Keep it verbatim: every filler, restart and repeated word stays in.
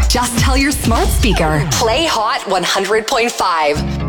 Just tell your smart speaker, play Hot one hundred point five.